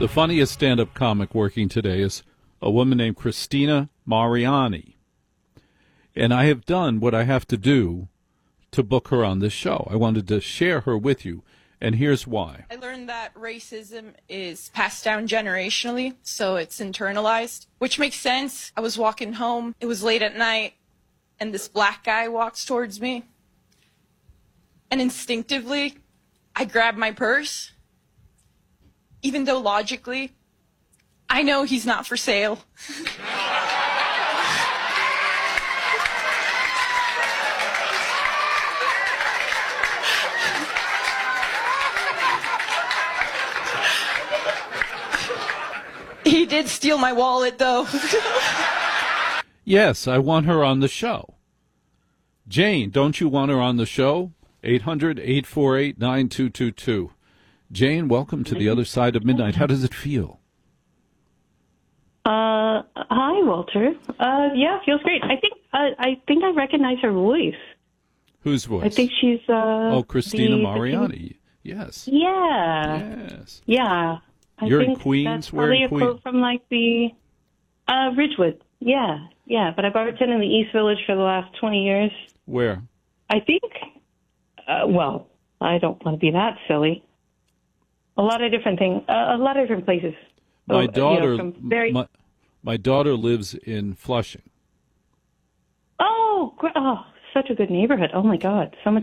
The funniest stand-up comic working today is a woman named Christina Mariani. And I have done what I have to do to book her on this show. I wanted to share her with you, and here's why. I learned that racism is passed down generationally, so it's internalized, which makes sense. I was walking home, it was late at night, and this black guy walks towards me. And instinctively, I grab my purse, even though logically, I know he's not for sale. He did steal my wallet, though. Yes, I want her on the show. Jane, don't you want her on the show? 800-848-9222. Jane, welcome to the other side of midnight. How does it feel? Hi, Walter. Yeah, feels great. I think I recognize her voice. Whose voice? I think she's Christina Mariani. Yes. Yeah. Yes. Yeah. You're in think Queens? That's Where probably in a Queens? quote from like the Ridgewood. Yeah. Yeah. But I've bartended in the East Village for the last 20 years. Where? I think. Well, I don't want to be that silly. A lot of different things. A lot of different places. My daughter. My daughter lives in Flushing. Oh, such a good neighborhood. Oh my God, so much